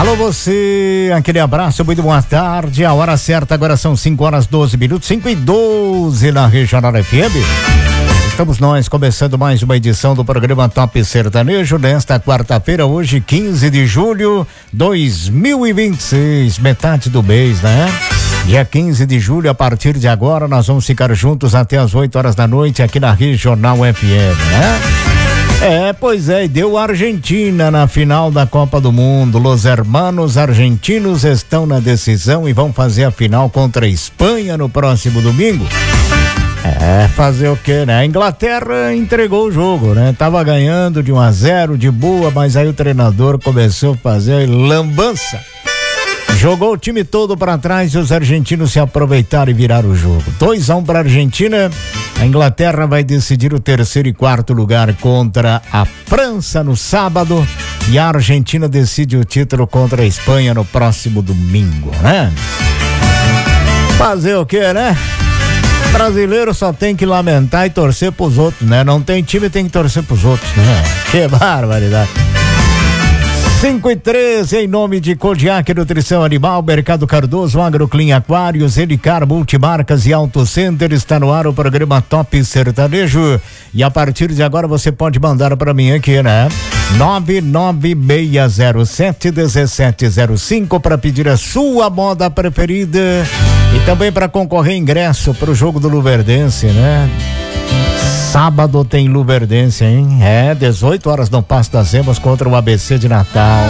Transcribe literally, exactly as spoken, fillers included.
Alô você, aquele abraço, muito boa tarde, a hora certa agora são cinco horas doze minutos, cinco e doze na Regional F M. Estamos nós começando mais uma edição do programa Top Sertanejo nesta quarta-feira, hoje quinze de julho de dois mil e vinte e seis, metade do mês, né? Dia quinze de julho, a partir de agora nós vamos ficar juntos até as oito horas da noite aqui na Regional F M, né? É, pois é, e deu Argentina na final da Copa do Mundo. Los hermanos argentinos estão na decisão e vão fazer a final contra a Espanha no próximo domingo. É, fazer o quê, né? A Inglaterra entregou o jogo, né? Tava ganhando de um a zero de boa, mas aí o treinador começou a fazer lambança. Jogou o time todo para trás e os argentinos se aproveitaram e viraram o jogo. dois a um para a Argentina. A Inglaterra vai decidir o terceiro e quarto lugar contra a França no sábado. E a Argentina decide o título contra a Espanha no próximo domingo, né? Fazer o quê, né? Brasileiro só tem que lamentar e torcer pros outros, né? Não tem time, tem que torcer pros outros, né? Que barbaridade. cinco e treze, em nome de Kodiak Nutrição Animal, Mercado Cardoso, Agroclean Aquários, Elicar Multimarcas e Auto Center, está no ar o programa Top Sertanejo. E a partir de agora você pode mandar para mim aqui, né? nove nove seis zero sete um sete zero cinco para pedir a sua moda preferida e também para concorrer ingresso para o jogo do Luverdense, né? Sábado tem Luverdense, hein? É, dezoito horas no Passo das Emas contra o A B C de Natal.